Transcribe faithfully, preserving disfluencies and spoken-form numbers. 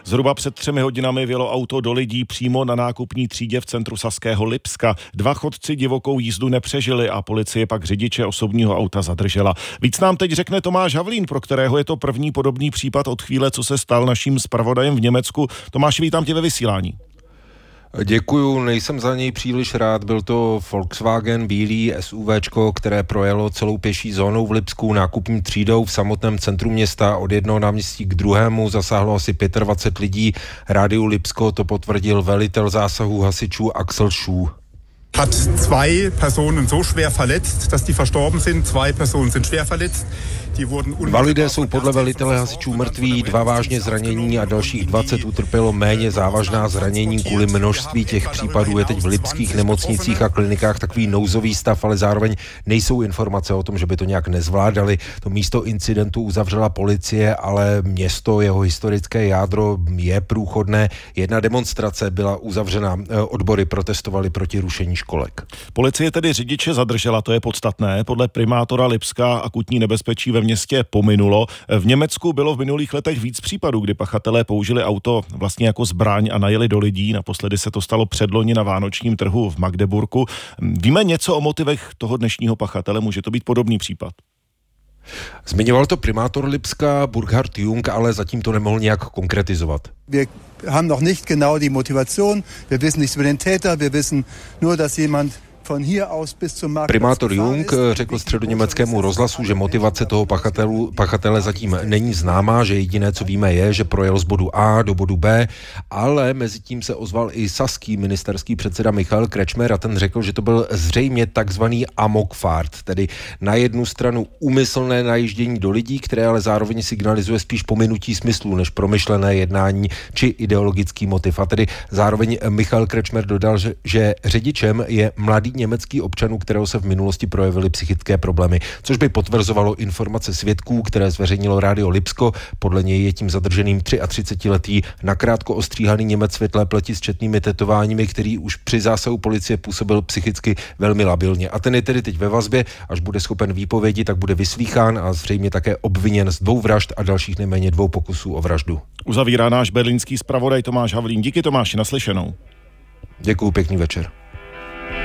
Zhruba před třemi hodinami vjelo auto do lidí přímo na nákupní třídě v centru saského Lipska. Dva chodci divokou jízdu nepřežili a policie pak řidiče osobního auta zadržela. Víc nám teď řekne Tomáš Havlín, pro kterého je to první podobný případ od chvíle, co se stal naším zpravodajem v Německu. Tomáš, vítám tě ve vysílání. Děkuju, nejsem za něj příliš rád, byl to Volkswagen bílý SUVčko, které projelo celou pěší zónou v Lipsku nákupní třídou v samotném centru města. Od jednoho náměstí k druhému zasáhlo asi dvacet pět lidí. Rádiu Lipsko to potvrdil velitel zásahu hasičů Axel Schuh. Hat zwei Personen so schwer verletzt, dass die verstorben sind. Zwei Personen sind schwer verletzt. Dva lidé jsou podle velitele hasičů mrtví, dva vážně zranění a dalších dvacet utrpělo méně závažná zranění. Kvůli množství těch případů je teď v lipských nemocnicích a klinikách takový nouzový stav, ale zároveň nejsou informace o tom, že by to nějak nezvládali. To místo incidentu uzavřela policie, ale město, jeho historické jádro je průchodné. Jedna demonstrace byla uzavřena, odbory protestovaly proti rušení školek. Policie tedy řidiče zadržela, to je podstatné. Podle primátora Lipska akutní nebezpečí ve městě pominulo. V Německu bylo v minulých letech víc případů, kdy pachatelé použili auto vlastně jako zbraň a najeli do lidí. Naposledy se to stalo předloni na vánočním trhu v Magdeburku. Víme něco o motivech toho dnešního pachatele? Může to být podobný případ? Zmiňoval to primátor Lipska Burkhard Jung, ale zatím to nemohl nějak konkretizovat. Wir haben noch nicht genau die Motivation, wir wissen nichts über den Täter, wir wissen nur, dass jemand Primátor Jung řekl středoněmeckému rozhlasu, že motivace toho pachatelu, pachatele zatím není známá, že jediné, co víme, je, že projel z bodu A do bodu B, ale mezi tím se ozval i saský ministerský předseda Michael Kretschmer a ten řekl, že to byl zřejmě takzvaný amokfart, tedy na jednu stranu úmyslné najíždění do lidí, které ale zároveň signalizuje spíš pominutí smyslu než promyšlené jednání či ideologický motiv. A tedy zároveň Michael Kretschmer dodal, že, že řidičem je mladý německý občan, u kterého se v minulosti projevily psychické problémy, což by potvrzovalo informace svědků, které zveřejnilo rádio Lipsko. Podle něj je tím zadrženým třiatřicetiletý nakrátko ostříhaný Němec světlé pleti s četnými tetováními, který už při zásahu policie působil psychicky velmi labilně. A ten je tedy teď ve vazbě, až bude schopen výpovědi, tak bude vyslýchán a zřejmě také obviněn z dvou vražd a dalších nejméně dvou pokusů o vraždu. Uzavírá náš berlínský zpravodaj Tomáš Havlín. Díky, Tomáši, naslyšenou. Děkuju, pěkný večer.